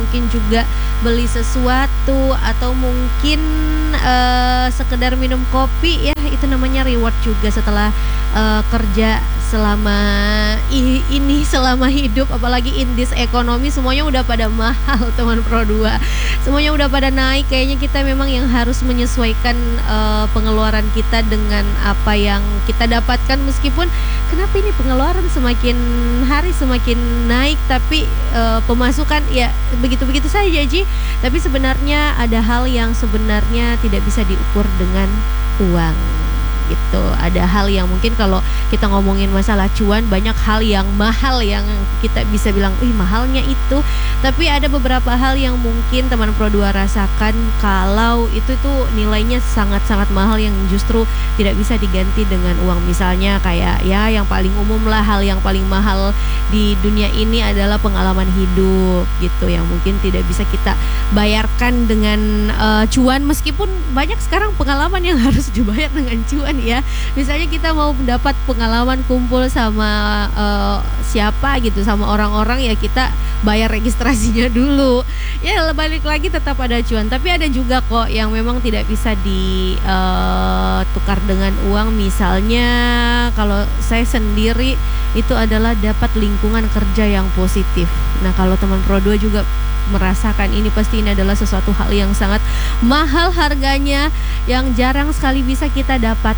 mungkin juga beli sesuatu, atau mungkin sekedar minum kopi ya, itu namanya reward juga setelah kerja selama ini selama hidup, apalagi in this ekonomi semuanya udah pada mahal teman Pro 2. Semuanya udah pada naik, kayaknya kita memang yang harus menyesuaikan pengeluaran kita dengan apa yang kita dapatkan, meskipun kenapa ini pengeluaran semakin hari semakin naik tapi pemasukan ya begitu-begitu saja Ji. Tapi sebenarnya ada hal yang sebenarnya tidak bisa diukur dengan uang gitu. Ada hal yang mungkin kalau kita ngomongin masalah cuan, banyak hal yang mahal yang kita bisa bilang, "Wih, mahalnya itu." Tapi ada beberapa hal yang mungkin teman Pro 2 rasakan kalau itu tuh nilainya sangat-sangat mahal yang justru tidak bisa diganti dengan uang. Misalnya kayak ya yang paling umum lah, hal yang paling mahal di dunia ini adalah pengalaman hidup gitu, yang mungkin tidak bisa kita bayarkan dengan cuan, meskipun banyak sekarang pengalaman yang harus dibayar dengan cuan ya. Misalnya kita mau mendapat pengalaman kumpul sama siapa gitu, sama orang-orang, ya kita bayar registrasinya dulu. Ya balik lagi tetap ada cuan, tapi ada juga kok yang memang tidak bisa ditukar dengan uang. Misalnya kalau saya sendiri itu adalah dapat lingkungan kerja yang positif. Nah, kalau teman Pro 2 juga merasakan ini, pasti ini adalah sesuatu hal yang sangat mahal harganya, yang jarang sekali bisa kita dapatkan